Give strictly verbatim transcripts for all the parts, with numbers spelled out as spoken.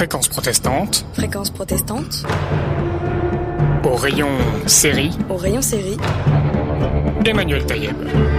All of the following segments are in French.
Fréquence protestante. Fréquence protestante. Au rayon série. Au rayon série. Emmanuel Taïeb.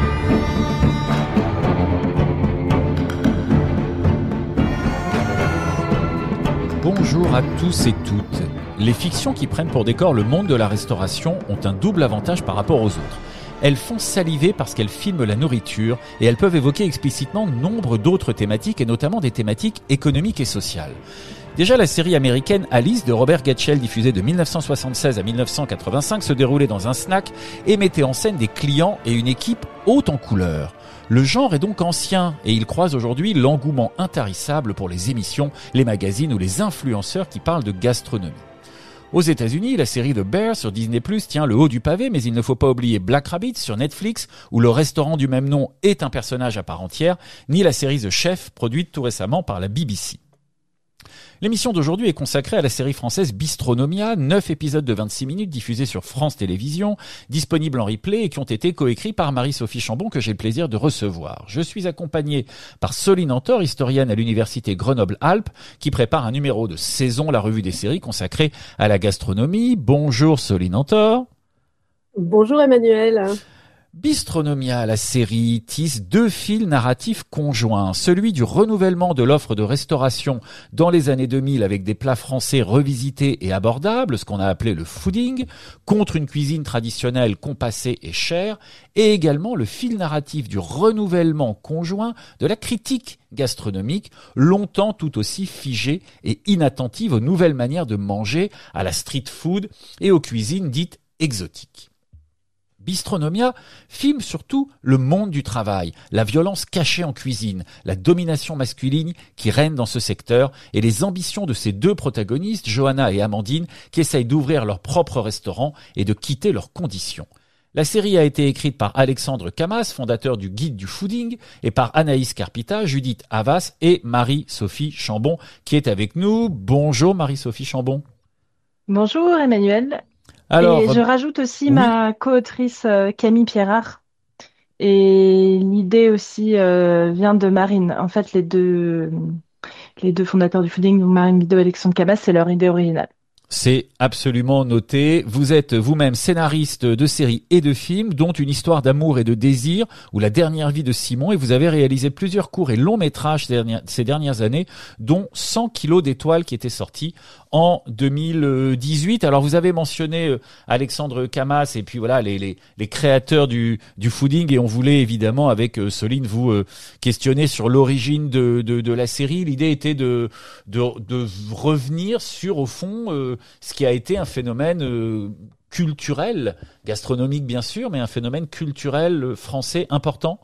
Bonjour à tous et toutes. Les fictions qui prennent pour décor le monde de la restauration ont un double avantage par rapport aux autres. Elles font saliver parce qu'elles filment la nourriture et elles peuvent évoquer explicitement nombre d'autres thématiques et notamment des thématiques économiques et sociales. Déjà, la série américaine Alice de Robert Gatchel, diffusée de dix-neuf cent soixante-seize à dix-neuf cent quatre-vingt-cinq, se déroulait dans un snack et mettait en scène des clients et une équipe haute en couleurs. Le genre est donc ancien et il croise aujourd'hui l'engouement intarissable pour les émissions, les magazines ou les influenceurs qui parlent de gastronomie. Aux États-Unis, la série The Bear sur Disney plus, tient le haut du pavé, mais il ne faut pas oublier Black Rabbit sur Netflix, où le restaurant du même nom est un personnage à part entière, ni la série The Chef, produite tout récemment par la B B C. L'émission d'aujourd'hui est consacrée à la série française Bistronomia, neuf épisodes de vingt-six minutes diffusés sur France Télévisions, disponibles en replay et qui ont été coécrits par Marie-Sophie Chambon que j'ai le plaisir de recevoir. Je suis accompagné par Soline Antor, historienne à l'université Grenoble-Alpes, qui prépare un numéro de saison, la revue des séries consacrée à la gastronomie. Bonjour Soline Antor. Bonjour Emmanuel. Bistronomia, la série, tisse deux fils narratifs conjoints. Celui du renouvellement de l'offre de restauration dans les années deux mille avec des plats français revisités et abordables, ce qu'on a appelé le fooding, contre une cuisine traditionnelle compassée et chère, et également le fil narratif du renouvellement conjoint de la critique gastronomique, longtemps tout aussi figée et inattentive aux nouvelles manières de manger, à la street food et aux cuisines dites exotiques. Bistronomia filme surtout le monde du travail, la violence cachée en cuisine, la domination masculine qui règne dans ce secteur et les ambitions de ces deux protagonistes, Johanna et Amandine, qui essayent d'ouvrir leur propre restaurant et de quitter leurs conditions. La série a été écrite par Alexandre Camas, fondateur du Guide du Fooding, et par Anaïs Carpita, Judith Havas et Marie-Sophie Chambon, qui est avec nous. Bonjour Marie-Sophie Chambon. Bonjour Emmanuel. Alors, et je rajoute aussi oui. ma co-autrice euh, Camille Pierrard. Et l'idée aussi euh, vient de Marine. En fait, les deux, les deux fondateurs du fooding, donc Marine Bidot et Alexandre Camas, c'est leur idée originale. C'est absolument noté. Vous êtes vous-même scénariste de séries et de films, dont Une histoire d'amour et de désir ou La dernière vie de Simon, et vous avez réalisé plusieurs courts et longs métrages ces dernières, ces dernières années, dont cent kilos d'étoiles qui étaient sortis en deux mille dix-huit. Alors vous avez mentionné Alexandre Camas et puis voilà les les, les créateurs du du fooding, et on voulait évidemment avec Soline vous euh, questionner sur l'origine de de de la série. L'idée était de de de revenir sur au fond euh, ce qui a été un phénomène euh, culturel, gastronomique bien sûr, mais un phénomène culturel français important.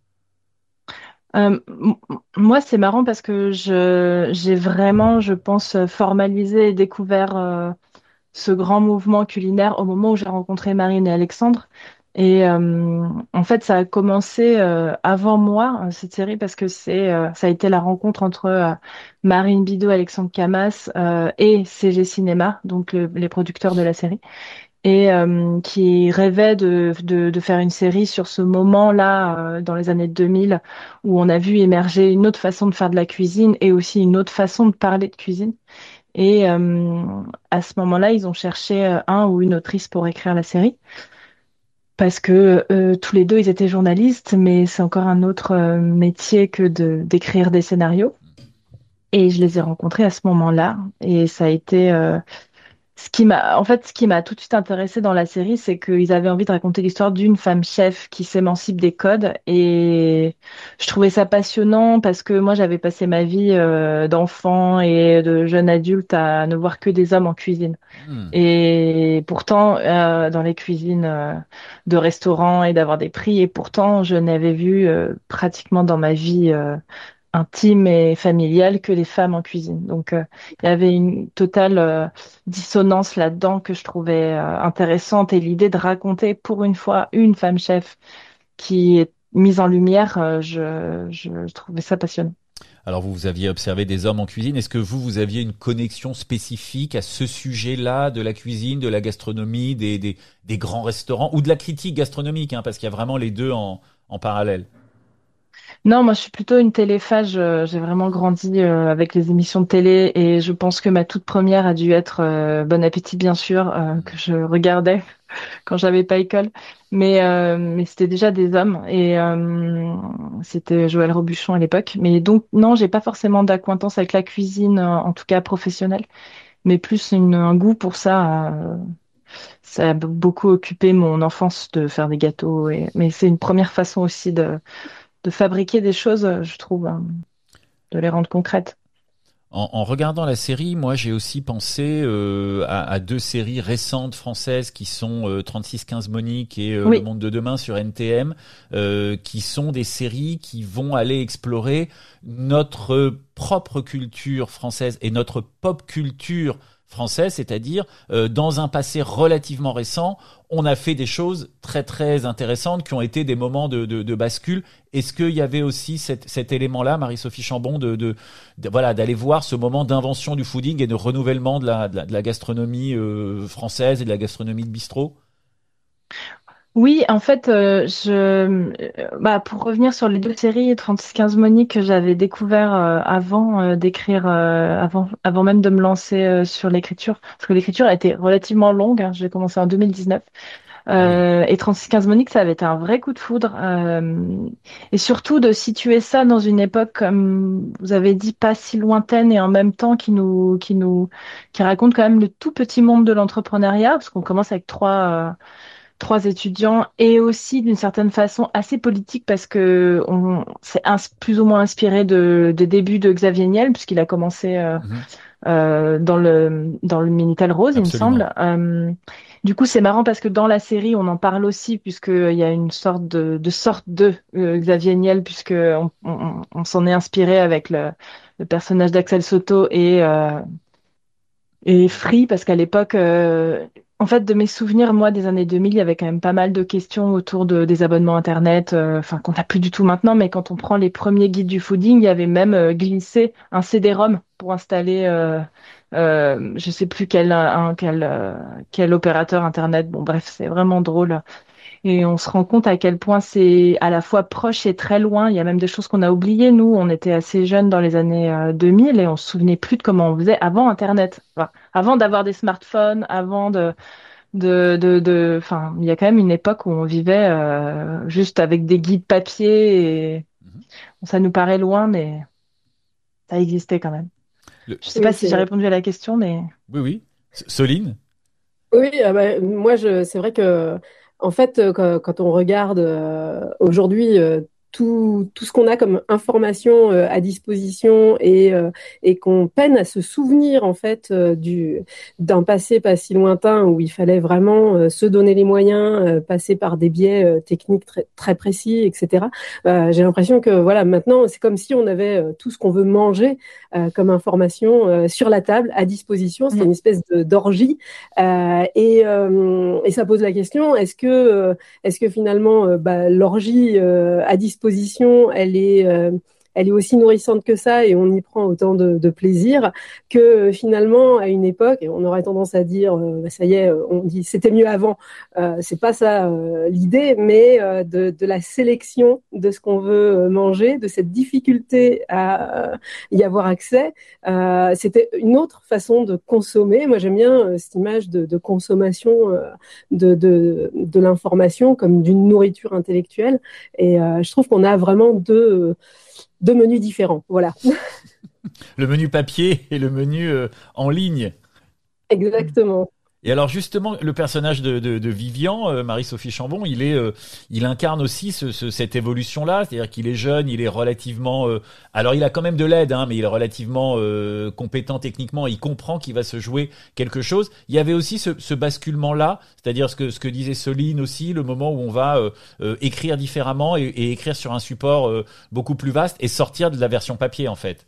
Euh, moi, c'est marrant parce que je, j'ai vraiment, je pense, formalisé et découvert euh, ce grand mouvement culinaire au moment où j'ai rencontré Marine et Alexandre. Et euh, en fait, ça a commencé euh, avant moi, cette série, parce que c'est, euh, ça a été la rencontre entre euh, Marine Bidot, Alexandre Camas euh, et C G Cinéma, donc le, les producteurs de la série, et euh, qui rêvait de, de, de faire une série sur ce moment-là, euh, dans les années deux mille, où on a vu émerger une autre façon de faire de la cuisine et aussi une autre façon de parler de cuisine. Et euh, à ce moment-là, ils ont cherché un ou une autrice pour écrire la série, parce que euh, tous les deux, ils étaient journalistes, mais c'est encore un autre euh, métier que de, d'écrire des scénarios. Et je les ai rencontrés à ce moment-là, et ça a été... Euh, Ce qui m'a, en fait, ce qui m'a tout de suite intéressée dans la série, c'est qu'ils avaient envie de raconter l'histoire d'une femme chef qui s'émancipe des codes, et je trouvais ça passionnant parce que moi, j'avais passé ma vie euh, d'enfant et de jeune adulte à ne voir que des hommes en cuisine. Mmh. Et pourtant, euh, dans les cuisines euh, de restaurants et d'avoir des prix, et pourtant, je n'avais vu euh, pratiquement dans ma vie euh, intime et familiale que les femmes en cuisine. Donc, euh, il y avait une totale euh, dissonance là-dedans que je trouvais euh, intéressante, et l'idée de raconter pour une fois une femme chef qui est mise en lumière, euh, je, je, je trouvais ça passionnant. Alors vous, vous aviez observé des hommes en cuisine. Est-ce que vous, vous aviez une connexion spécifique à ce sujet-là de la cuisine, de la gastronomie, des, des, des grands restaurants ou de la critique gastronomique, hein, parce qu'il y a vraiment les deux en, en parallèle? Non, moi je suis plutôt une téléphage. euh, J'ai vraiment grandi euh, avec les émissions de télé et je pense que ma toute première a dû être euh, Bon Appétit, bien sûr, euh, que je regardais quand j'avais pas école. Mais, euh, mais c'était déjà des hommes et euh, c'était Joël Robuchon à l'époque. Mais donc, non, j'ai pas forcément d'acquaintance avec la cuisine, euh, en tout cas professionnelle, mais plus une, un goût pour ça. euh, Ça a b- beaucoup occupé mon enfance de faire des gâteaux. Et... Mais c'est une première façon aussi de, de fabriquer des choses, euh, je trouve, hein, de les rendre concrètes. En, en regardant la série, moi j'ai aussi pensé euh, à, à deux séries récentes françaises qui sont euh, trente-six quinze Monique et euh, Le Oui, Monde de demain sur N T M, euh, qui sont des séries qui vont aller explorer notre propre culture française et notre pop culture française, c'est-à-dire euh, dans un passé relativement récent, on a fait des choses très très intéressantes qui ont été des moments de, de, de bascule. Est-ce qu'il y avait aussi cet, cet élément-là, Marie-Sophie Chambon, de, de, de- voilà, d'aller voir ce moment d'invention du fooding et de renouvellement de la, de la, de la gastronomie euh, française et de la gastronomie de bistrot? oui, en fait, euh, je, euh, bah, pour revenir sur les deux séries trente-six quinze Monique que j'avais découvert euh, avant euh, d'écrire, euh, avant, avant même de me lancer euh, sur l'écriture, parce que l'écriture a été relativement longue. Hein, j'ai commencé en deux mille dix-neuf. Ah oui. Euh, et trente-six quinze Monique, ça avait été un vrai coup de foudre. Euh, et surtout de situer ça dans une époque, comme vous avez dit, pas si lointaine et en même temps qui nous, qui nous, qui raconte quand même le tout petit monde de l'entrepreneuriat, parce qu'on commence avec trois, euh, trois étudiants et aussi d'une certaine façon assez politique parce que on c'est ins- plus ou moins inspiré de, des débuts de Xavier Niel puisqu'il a commencé euh, Mhm. euh, dans le dans le Minitel Rose, il me Absolument. semble. Euh, du coup, c'est marrant parce que dans la série, on en parle aussi puisqu'il y a une sorte de, de sorte de euh, Xavier Niel puisque on, on, on s'en est inspiré avec le, le personnage d'Axel Soto et euh, et Free, parce qu'à l'époque, euh, en fait, de mes souvenirs, moi, des années deux mille, il y avait quand même pas mal de questions autour de, des abonnements Internet, euh, enfin, qu'on n'a plus du tout maintenant, mais quand on prend les premiers guides du fooding, il y avait même euh, glissé un C D-ROM pour installer, euh, euh, je sais plus quel, un, quel, euh, quel opérateur Internet. Bon, bref, c'est vraiment drôle. Et on se rend compte à quel point c'est à la fois proche et très loin. Il y a même des choses qu'on a oubliées. Nous, on était assez jeunes dans les années euh, deux mille et on se souvenait plus de comment on faisait avant Internet. Enfin, avant d'avoir des smartphones, avant de, de, de, de, enfin, il y a quand même une époque où on vivait euh, juste avec des guides papier et Mhm. ça nous paraît loin, mais ça existait quand même. Le- Je sais pas Oui, si j'ai c'est répondu à la question, mais Oui, oui. S- Soline? oui, ah bah, moi je c'est vrai que en fait euh, quand, quand on regarde euh, aujourd'hui euh, tout, tout ce qu'on a comme information euh, à disposition et, euh, et qu'on peine à se souvenir en fait euh, du d'un passé pas si lointain où il fallait vraiment euh, se donner les moyens, euh, passer par des biais euh, techniques très, très précis, et cetera. Bah, j'ai l'impression que voilà maintenant c'est comme si on avait euh, tout ce qu'on veut manger euh, comme information euh, sur la table à disposition. C'est mm, une espèce de d'orgie euh, et, euh, et ça pose la question, est-ce que, euh, est-ce que finalement, euh, bah, l'orgie euh, à disposition, elle est, euh, elle est aussi nourrissante que ça et on y prend autant de, de plaisir que euh, finalement, à une époque, et on aurait tendance à dire, euh, bah, ça y est, euh, on dit c'était mieux avant. Euh, c'est pas ça euh, l'idée, mais euh, de, de la sélection de ce qu'on veut euh, manger, de cette difficulté à euh, y avoir accès. Euh, c'était une autre façon de consommer. Moi, j'aime bien euh, cette image de, de consommation euh, de, de, de l'information comme d'une nourriture intellectuelle. Et euh, je trouve qu'on a vraiment deux, deux menus différents. Voilà, Le menu papier et le menu euh, en ligne. exactement. Et alors justement, le personnage de, de, de Vivian, euh, Marie-Sophie Chambon, il est, euh, il incarne aussi ce, ce- cette évolution-là, c'est-à-dire qu'il est jeune, il est relativement, euh, alors il a quand même de l'aide, hein, mais il est relativement euh, compétent techniquement, il comprend qu'il va se jouer quelque chose. Il y avait aussi ce, ce basculement-là, c'est-à-dire ce que ce que disait Soline aussi, le moment où on va euh, euh, écrire différemment et, et écrire sur un support euh, beaucoup plus vaste et sortir de la version papier en fait.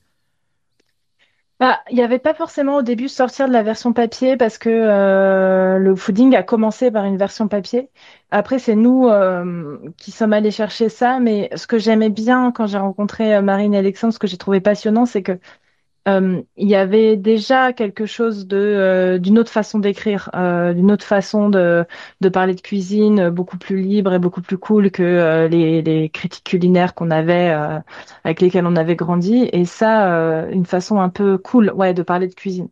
Bah, il n'y avait pas forcément au début sortir de la version papier parce que euh, le fooding a commencé par une version papier. Après, c'est nous euh, qui sommes allés chercher ça. Mais ce que j'aimais bien quand j'ai rencontré euh, Marine et Alexandre, ce que j'ai trouvé passionnant, c'est que euh, il y avait déjà quelque chose de euh, d'une autre façon d'écrire, euh, d'une autre façon de de parler de cuisine, euh, beaucoup plus libre et beaucoup plus cool que euh, les les critiques culinaires qu'on avait euh, avec lesquelles on avait grandi. Et ça, euh, une façon un peu cool, ouais, de parler de cuisine.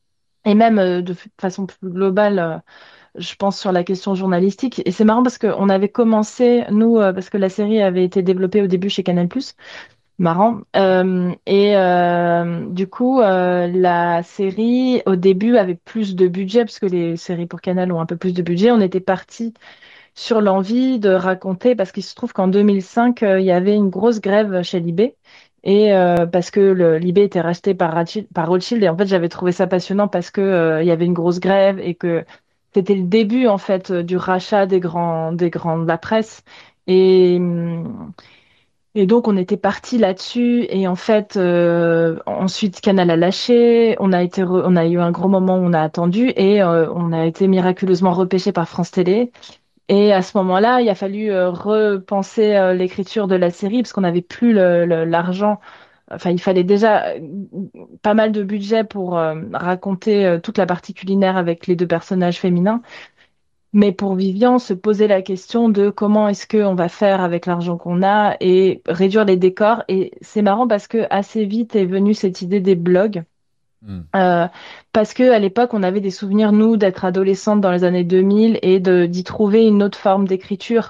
Et même euh, de f- façon plus globale, euh, je pense sur la question journalistique. Et c'est marrant parce qu'on avait commencé, nous, euh, parce que la série avait été développée au début chez Canal+. Marrant. Euh, et euh, du coup, euh, la série, au début, avait plus de budget, parce que les séries pour Canal ont un peu plus de budget. On était parti sur l'envie de raconter, parce qu'il se trouve qu'en deux mille cinq, euh, il y avait une grosse grève chez Libé. Et euh, parce que le Libé était racheté par, Rothschild- par Rothschild. Et en fait, j'avais trouvé ça passionnant parce que euh, il y avait une grosse grève et que c'était le début, en fait, du rachat des grands, des grands de la presse. Et, hum, et donc, on était parti là-dessus. Et en fait, euh, ensuite, Canal a lâché. On a été, re- on a eu un gros moment où on a attendu et euh, on a été miraculeusement repêché par France Télé. Et à ce moment-là, il a fallu euh, repenser euh, l'écriture de la série parce qu'on n'avait plus le- le- l'argent. Enfin, il fallait déjà euh, pas mal de budget pour euh, raconter euh, toute la partie culinaire avec les deux personnages féminins. Mais pour Vivian, se poser la question de comment est-ce qu'on va faire avec l'argent qu'on a et réduire les décors. Et c'est marrant parce que assez vite est venue cette idée des blogs. Hmm. Euh, Parce que à l'époque, on avait des souvenirs, nous, d'être adolescentes dans les années deux mille et de d'y trouver une autre forme d'écriture.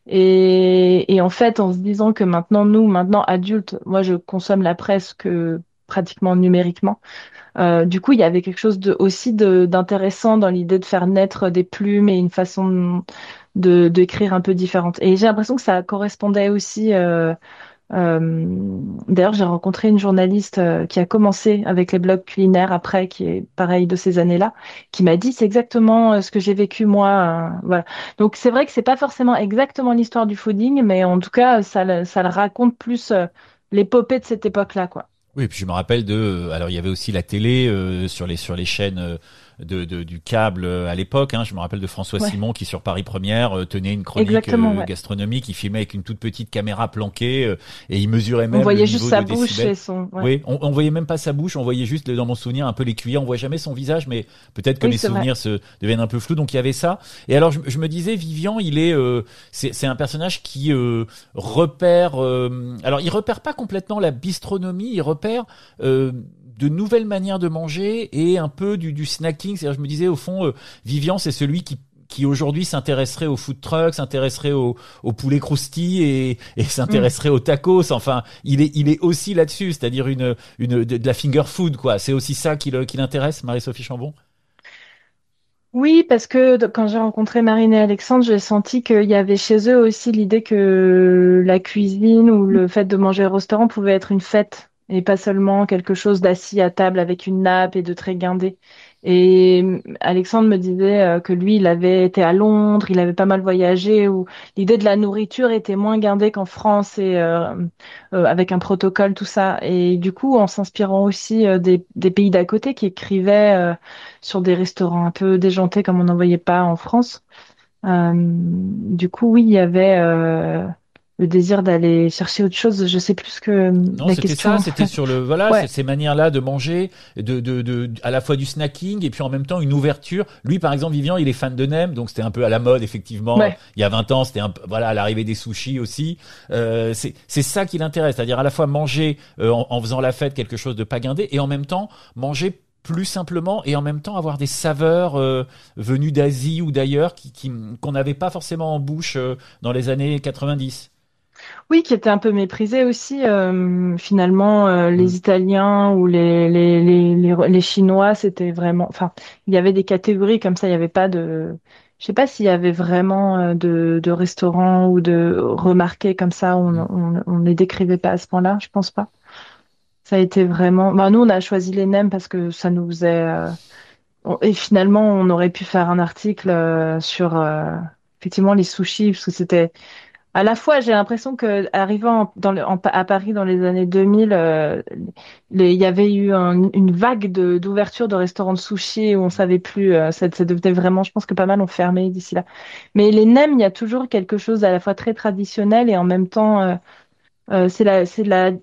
Et, et en fait, en se disant que maintenant, nous, maintenant adultes, moi, je consomme la presse que pratiquement numériquement. Euh, du coup, il y avait quelque chose de, aussi de, d'intéressant dans l'idée de faire naître des plumes et une façon de, d'écrire un peu différente. Et j'ai l'impression que ça correspondait aussi. Euh, euh, d'ailleurs, j'ai rencontré une journaliste euh, qui a commencé avec les blogs culinaires après, qui est pareil de ces années-là, qui m'a dit c'est exactement euh, ce que j'ai vécu moi. Euh, voilà. Donc c'est vrai que c'est pas forcément exactement l'histoire du fooding, mais en tout cas, ça, le- ça le raconte plus euh, l'épopée de cette époque-là, quoi. Oui, et puis je me rappelle de. Alors il y avait aussi la télé euh, sur les sur les chaînes euh, de, de du câble euh, à l'époque. Hein. Je me rappelle de François Ouais, Simon qui sur Paris Première euh, tenait une chronique exactement, euh, ouais. gastronomique. Il filmait avec une toute petite caméra planquée euh, et il mesurait On même le voyait juste niveau de sa bouche décibels. et son. Ouais. Oui, on, on voyait même pas sa bouche, on voyait juste dans mon souvenir un peu les cuillères. On voit jamais son visage, mais peut-être que Oui, mes c'est vrai. souvenirs se deviennent un peu flous. Donc il y avait ça. Et alors je, je me disais, Vivian, il est euh, c'est c'est un personnage qui euh, repère. Euh, alors il repère pas complètement la bistronomie, il repère euh, de nouvelles manières de manger et un peu du, du snacking. C'est-à-dire, je me disais, au fond, euh, Vivian, c'est celui qui qui aujourd'hui s'intéresserait aux food trucks, s'intéresserait au, au poulet crousti et, et Mm. s'intéresserait aux tacos. Enfin, il est, il est aussi là-dessus, c'est-à-dire une, une, de, de la finger food, quoi. C'est aussi ça qui, le- qui l'intéresse, Marie-Sophie Chambon. Oui, parce que de- quand j'ai rencontré Marine et Alexandre, j'ai senti qu'il y avait chez eux aussi l'idée que la cuisine ou le fait de manger au restaurant pouvait être une fête et pas seulement quelque chose d'assis à table avec une nappe et de très guindé. Et hum, Alexandre me disait euh, que lui, il avait été à Londres, il avait pas mal voyagé, où l'idée de la nourriture était moins guindée qu'en France et euh, euh, avec un protocole, tout ça. Et du coup, en s'inspirant aussi euh, des, des pays d'à côté qui écrivaient euh, sur des restaurants un peu déjantés comme on n'en voyait pas en France. Euh, du coup, oui, il y avait euh, le désir d'aller chercher autre chose. Je sais plus que euh, Non, la c'était ça, question. c'était sur le voilà, c'est Ouais, ces manières-là de manger, de, de, de, à la fois du snacking et puis en même temps une ouverture. Lui, par exemple, Vivian, il est fan de nem, donc c'était un peu à la mode, effectivement. ouais. Il y a vingt ans, c'était un peu, voilà, à l'arrivée des sushis aussi. Euh, c'est, c'est ça qui l'intéresse, c'est-à-dire à la fois manger euh, en, en faisant la fête quelque chose de pas guindé et en même temps manger plus simplement et en même temps avoir des saveurs euh, venues d'Asie ou d'ailleurs qui, qui, qu'on n'avait pas forcément en bouche euh, dans les années quatre-vingt-dix. Oui, qui était un peu méprisé aussi. Euh, finalement, euh, Mm. les Italiens ou les, les, les, les, les Chinois, c'était vraiment. Enfin, il y avait des catégories comme ça. Il n'y avait pas de. Je sais pas s'il y avait vraiment euh, de, de restaurants ou de remarqués comme ça. On, Mm. on, on les décrivait pas à ce point-là. Je pense pas. Ça a été vraiment. Bah, nous, on a choisi les nems parce que ça nous faisait. euh, on- Et finalement, on aurait pu faire un article euh, sur euh, effectivement les sushis parce que c'était à la fois, j'ai l'impression que arrivant dans le- en- à Paris dans les années deux mille, euh, les- il y avait eu un- une vague de d'ouverture de restaurants de sushi où on savait plus. Euh, ça, ça devenait vraiment. Je pense que pas mal ont fermé d'ici là. Mais les nems, il y a toujours quelque chose à la fois très traditionnel et en même temps, euh, euh, c'est la, c'est la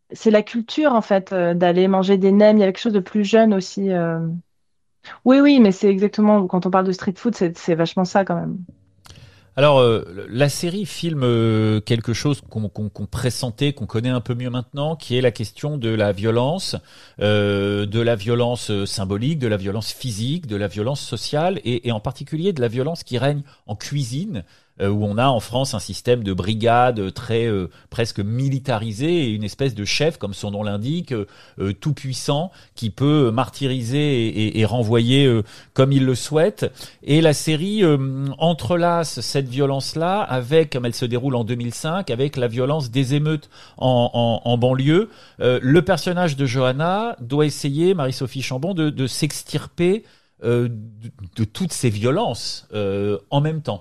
c'est la culture en fait euh, d'aller manger des nems. Il y a quelque chose de plus jeune aussi. euh. Oui, oui, mais c'est exactement quand on parle de street food, c'est c'est vachement ça quand même. Alors, euh, la série filme euh, quelque chose qu'on qu'on qu'on pressentait, qu'on connaît un peu mieux maintenant, qui est la question de la violence, euh, de la violence euh, symbolique, de la violence physique, de la violence sociale, et, et en particulier de la violence qui règne en cuisine, euh, où on a en France un système de brigade très euh, presque militarisé et une espèce de chef, comme son nom l'indique, euh, euh, tout puissant, qui peut martyriser et, et, et renvoyer euh, comme il le souhaite. Et la série euh, entrelace cette violence-là avec, comme elle se déroule en deux mille cinq, avec la violence des émeutes en, en, en banlieue. Euh, le personnage de Johanna doit essayer, Marie-Sophie Chambon, de, de s'extirper euh, de, de toutes ces violences euh, en même temps.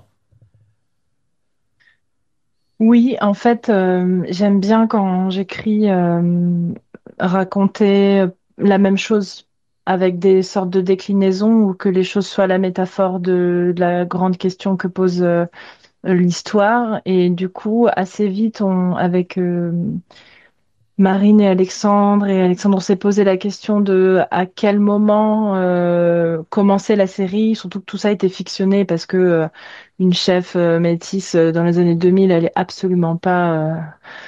Oui, en fait, euh, j'aime bien quand j'écris euh, raconter la même chose avec des sortes de déclinaisons ou que les choses soient la métaphore de, de la grande question que pose euh, l'histoire. Et du coup, assez vite, on, avec euh, Marine et Alexandre, et Alexandre, on s'est posé la question de à quel moment euh, commencer la série, surtout que tout ça a été fictionné parce que euh, une chef euh, métisse euh, dans les années deux mille, elle est absolument pas euh,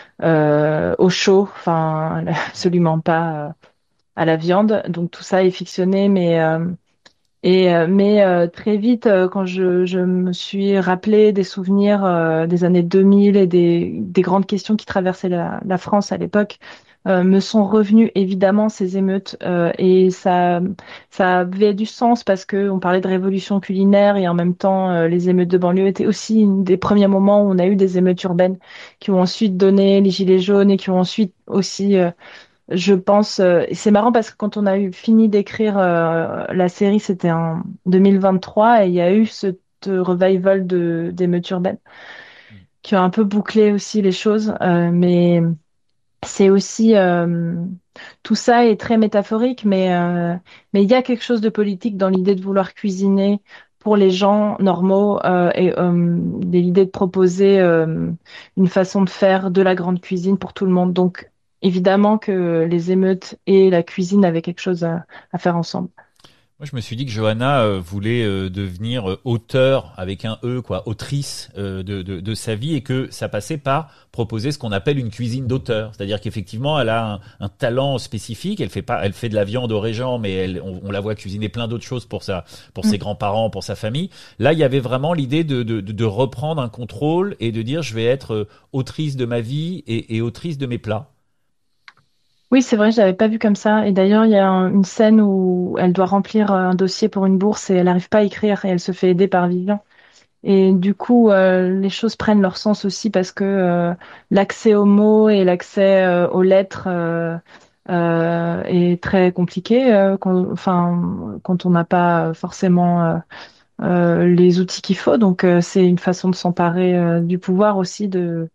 euh, au chaud, enfin, elle est absolument pas euh, à la viande. Donc tout ça est fictionné, mais euh, et euh, mais euh, très vite, euh, quand je, je me suis rappelé des souvenirs euh, des années deux mille et des, des grandes questions qui traversaient la, la France à l'époque, euh, me sont revenues évidemment ces émeutes euh, et ça ça avait du sens parce que on parlait de révolution culinaire et en même temps euh, les émeutes de banlieue étaient aussi une des premiers moments où on a eu des émeutes urbaines qui ont ensuite donné les gilets jaunes et qui ont ensuite aussi euh, je pense, euh, et c'est marrant parce que quand on a eu fini d'écrire euh, la série, c'était en deux mille vingt-trois et il y a eu ce revival de d'émeutes urbaines qui a un peu bouclé aussi les choses. Euh, mais c'est aussi euh, tout ça est très métaphorique, mais euh, mais il y a quelque chose de politique dans l'idée de vouloir cuisiner pour les gens normaux euh, et euh, l'idée de proposer euh, une façon de faire de la grande cuisine pour tout le monde. Donc évidemment que les émeutes et la cuisine avaient quelque chose à, à faire ensemble. Moi, je me suis dit que Johanna euh, voulait euh, devenir euh, auteur avec un E, quoi, autrice euh, de, de, de sa vie, et que ça passait par proposer ce qu'on appelle une cuisine d'auteur. C'est-à-dire qu'effectivement, elle a un, un talent spécifique. Elle fait pas, elle fait de la viande au régent, mais elle, on, on la voit cuisiner plein d'autres choses pour sa, pour Mm. ses grands-parents, pour sa famille. Là, il y avait vraiment l'idée de, de, de, de reprendre un contrôle et de dire, je vais être euh, autrice de ma vie et, et autrice de mes plats. Oui, c'est vrai, je l'avais pas vu comme ça. Et d'ailleurs, il y a un- une scène où elle doit remplir un dossier pour une bourse et elle n'arrive pas à écrire et elle se fait aider par Vivian. Et du coup, euh, les choses prennent leur sens aussi parce que euh, l'accès aux mots et l'accès euh, aux lettres euh, euh, est très compliqué euh, quand, enfin, quand on n'a pas forcément euh, euh, les outils qu'il faut. Donc, euh, c'est une façon de s'emparer euh, du pouvoir aussi de,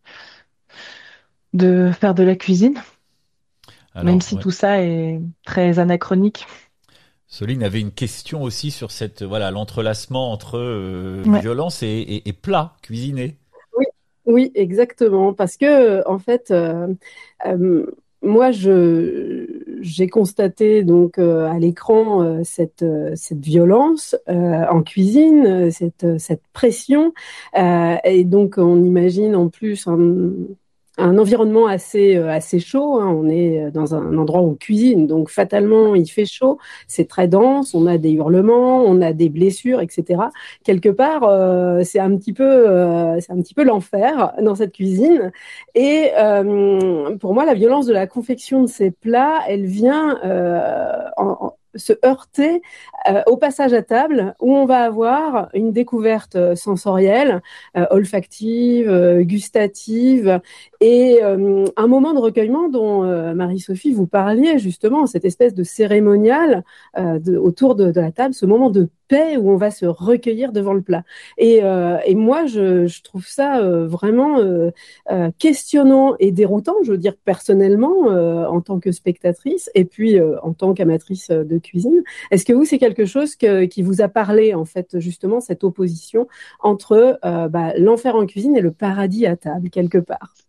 de faire de la cuisine, même Alors, si ouais. tout ça est très anachronique. Soline avait une question aussi sur cette, voilà, l'entrelacement entre euh, Ouais. violence et, et, et plat cuisiné. Oui, oui, exactement. Parce que, en fait, euh, euh, moi, je, j'ai constaté donc euh, à l'écran euh, cette, euh, cette violence euh, en cuisine, euh, cette, cette pression. Euh, et donc, on imagine en plus un, un environnement assez, euh, assez chaud, hein. On est dans un endroit où on cuisine, donc fatalement, il fait chaud, c'est très dense, on a des hurlements, on a des blessures, et cetera. Quelque part, euh, c'est un petit peu, euh, c'est un petit peu l'enfer dans cette cuisine. Et euh, pour moi, la violence de la confection de ces plats, elle vient euh, en, en- se heurter euh, au passage à table où on va avoir une découverte sensorielle, euh, olfactive, euh, gustative et euh, un moment de recueillement dont euh, Marie-Sophie vous parliez justement, cette espèce de cérémonial euh, de, autour de, de la table, ce moment de paix où on va se recueillir devant le plat. Et, euh, et moi, je, je trouve ça euh, vraiment euh, euh, questionnant et déroutant, je veux dire personnellement, euh, en tant que spectatrice, et puis euh, en tant qu'amatrice de cuisine. Est-ce que vous, c'est quelque chose que, qui vous a parlé, en fait, justement, cette opposition entre euh, bah, l'enfer en cuisine et le paradis à table, quelque part?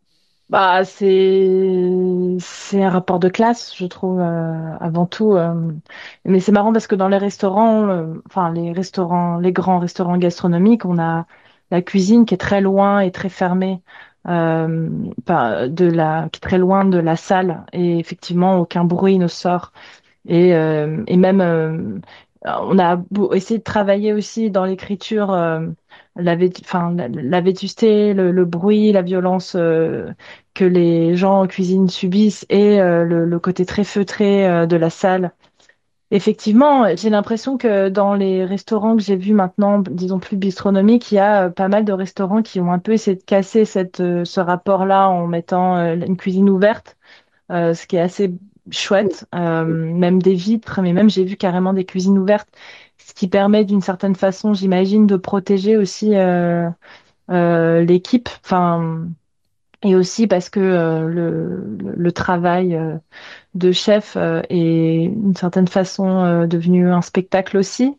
Bah, c'est c'est un rapport de classe, je trouve, euh, avant tout. euh. Mais c'est marrant parce que dans les restaurants, euh, enfin les restaurants, les grands restaurants gastronomiques, on a la cuisine qui est très loin et très fermée, euh, pas- de la, qui est très loin de la salle. Et effectivement, aucun bruit ne sort. Et, euh, et même, euh, on a beau- essayé de travailler aussi dans l'écriture, euh, la, vét- enfin, la, la vétusté, le, le bruit, la violence euh, que les gens en cuisine subissent et euh, le, le côté très feutré euh, de la salle. Effectivement, j'ai l'impression que dans les restaurants que j'ai vus maintenant, disons plus bistronomiques, il y a euh, pas mal de restaurants qui ont un peu essayé de casser cette, euh, ce rapport-là en mettant euh, une cuisine ouverte, euh, ce qui est assez chouette, euh, même des vitres, mais même j'ai vu carrément des cuisines ouvertes, ce qui permet d'une certaine façon, j'imagine, de protéger aussi euh, euh, l'équipe, enfin, et aussi parce que euh, le, le, le travail euh, de chef euh, est d'une certaine façon euh, devenu un spectacle aussi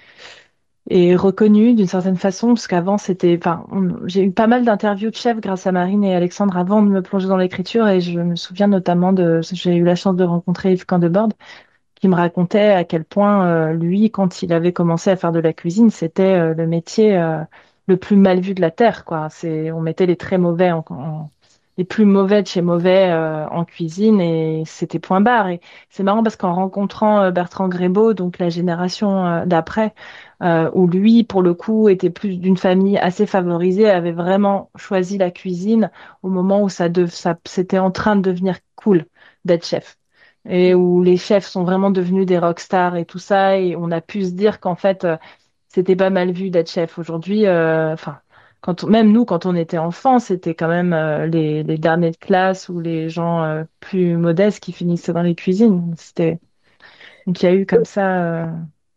et reconnu d'une certaine façon, parce qu'avant c'était, enfin, on- j'ai eu pas mal d'interviews de chefs grâce à Marine et Alexandre avant de me plonger dans l'écriture, et je me souviens notamment de, j'ai eu la chance de rencontrer Yves Candebord, qui me racontait à quel point euh, lui, quand il avait commencé à faire de la cuisine, c'était euh, le métier euh, le plus mal vu de la terre, quoi. C'est, on mettait les très mauvais en, en- les plus mauvais de chez mauvais euh, en cuisine, et c'était point barre. Et c'est marrant parce qu'en rencontrant euh, Bertrand Grébeau, donc la génération euh, d'après, euh, où lui, pour le coup, était plus d'une famille assez favorisée, avait vraiment choisi la cuisine au moment où ça, dev- ça c'était en train de devenir cool d'être chef, et où les chefs sont vraiment devenus des rockstars et tout ça, et on a pu se dire qu'en fait, euh, c'était pas mal vu d'être chef. Aujourd'hui, euh, enfin, quand on- même nous, quand on était enfants, c'était quand même euh, les, les derniers de classe ou les gens euh, plus modestes qui finissaient dans les cuisines. C'était donc il y a eu comme ça euh,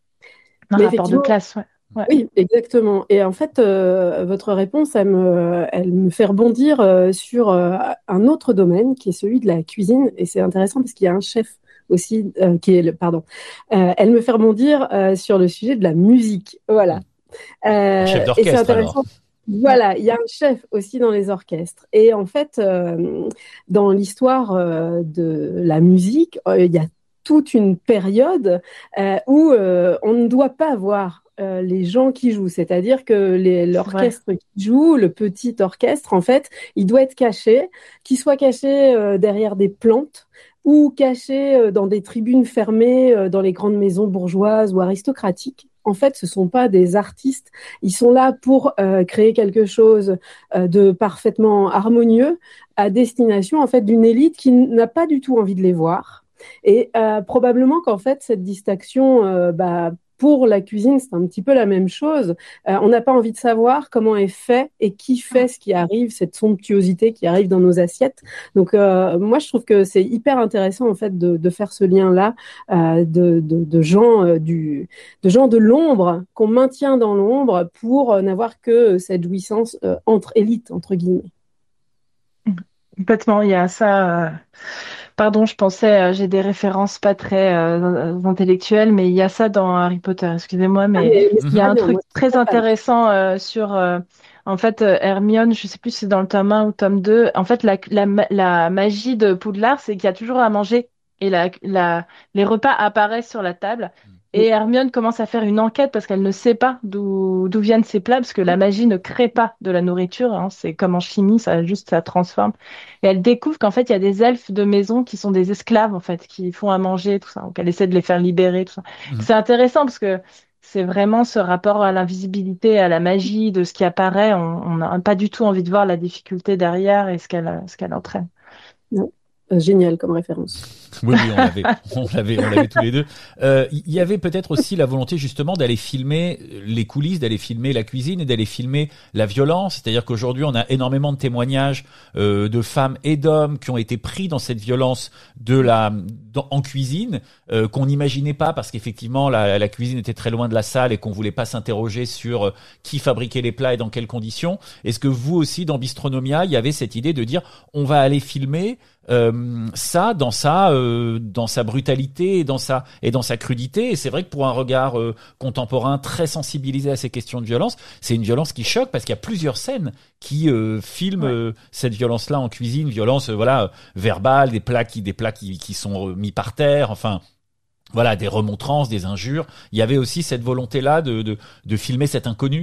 un Mais rapport de effectivement, classe, ouais. Ouais. oui, exactement. Et en fait, euh, votre réponse, elle me, elle me fait rebondir euh, sur euh, un autre domaine qui est celui de la cuisine. Et c'est intéressant parce qu'il y a un chef aussi euh, qui est le, pardon. Euh, elle me fait rebondir euh, sur le sujet de la musique. Voilà. Un chef Euh, et c'est d'orchestre alors. intéressant. Voilà, il y a un chef aussi dans les orchestres. Et en fait, euh, dans l'histoire euh, de la musique, euh, il y a toute une période euh, où euh, on ne doit pas voir euh, les gens qui jouent. C'est-à-dire que les- C'est vrai. l'orchestre qui joue, le petit orchestre, en fait, il doit être caché, qu'il soit caché euh, derrière des plantes ou caché euh, dans des tribunes fermées euh, dans les grandes maisons bourgeoises ou aristocratiques. En fait, ce sont pas des artistes, ils sont là pour euh, créer quelque chose euh, de parfaitement harmonieux à destination en fait d'une élite qui n'a pas du tout envie de les voir. Et euh, probablement qu'en fait cette distinction, euh, bah, pour la cuisine, c'est un petit peu la même chose. Euh, on n'a pas envie de savoir comment est fait et qui fait ce qui arrive, cette somptuosité qui arrive dans nos assiettes. Donc euh, moi, je trouve que c'est hyper intéressant en fait de, de faire ce lien-là euh, de, de, de gens euh, du de gens de l'ombre qu'on maintient dans l'ombre pour euh, n'avoir que cette jouissance euh, entre élites, entre guillemets. Complètement, il y a ça. euh, Pardon, je pensais, euh, j'ai des références pas très euh, intellectuelles, mais il y a ça dans Harry Potter, excusez-moi, Ah, mais mais, mais c'est il y a très un bien, truc moi je suis très très fan. intéressant euh, sur, euh, en fait, euh, Hermione, je sais plus si c'est dans le tome un ou tome deux. En fait, la, la, ma- la magie de Poudlard, c'est qu'il y a toujours à manger et la, la, les repas apparaissent sur la table. Et Hermione commence à faire une enquête parce qu'elle ne sait pas d'où d'où viennent ces plats, parce que la magie ne crée pas de la nourriture, hein, c'est comme en chimie, ça juste ça transforme. Et elle découvre qu'en fait, il y a des elfes de maison qui sont des esclaves, en fait, qui font à manger, tout ça. Donc, elle essaie de les faire libérer, tout ça. Mhm. C'est intéressant parce que c'est vraiment ce rapport à l'invisibilité, à la magie de ce qui apparaît. On on n'a pas du tout envie de voir la difficulté derrière et ce qu'elle ce qu'elle entraîne. Non. Euh, Génial comme référence. Oui, oui, on l'avait, on l'avait, on l'avait tous les deux. Euh, Il y avait peut-être aussi la volonté justement d'aller filmer les coulisses, d'aller filmer la cuisine et d'aller filmer la violence. C'est-à-dire qu'aujourd'hui, on a énormément de témoignages euh, de femmes et d'hommes qui ont été pris dans cette violence de la dans, en cuisine euh, qu'on n'imaginait pas parce qu'effectivement la, la cuisine était très loin de la salle et qu'on voulait pas s'interroger sur euh, qui fabriquait les plats et dans quelles conditions. Est-ce que vous aussi, dans Bistronomia, il y avait cette idée de dire on va aller filmer euh, ça dans sa euh, dans sa brutalité et dans sa et dans sa crudité. Et c'est vrai que pour un regard euh, contemporain très sensibilisé à ces questions de violence, c'est une violence qui choque parce qu'il y a plusieurs scènes qui euh, filment Ouais. euh, cette violence-là en cuisine, violence euh, voilà euh, verbale, des plats qui des plats qui qui sont euh, mis par terre, enfin. Voilà, des remontrances, des injures. Il y avait aussi cette volonté-là de, de, de filmer cet inconnu.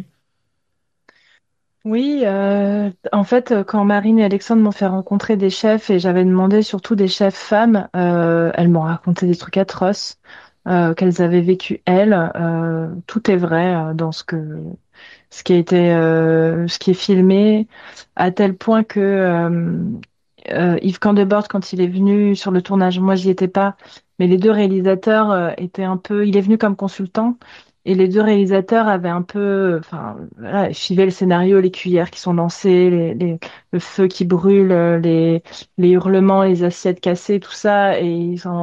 Oui, euh, en fait, euh, quand Marine et Alexandre m'ont fait rencontrer des chefs et j'avais demandé surtout des chefs femmes, euh, elles m'ont raconté des trucs atroces euh, qu'elles avaient vécu elles. Euh, tout est vrai euh, dans ce que ce qui a été euh, ce qui est filmé, à tel point que euh, euh, Yves Candebord, quand il est venu sur le tournage, moi j'y étais pas, mais les deux réalisateurs euh, étaient un peu, il est venu comme consultant. Et les deux réalisateurs avaient un peu, enfin, voilà, chivé le scénario, les cuillères qui sont lancées, les, les, le feu qui brûle, les, les hurlements, les assiettes cassées, tout ça. Et ils en